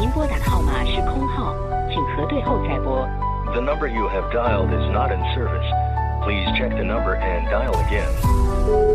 您拨打的号码是空号，请核对后再拨。 The number you have dialed is not in service. Please check the number and dial again.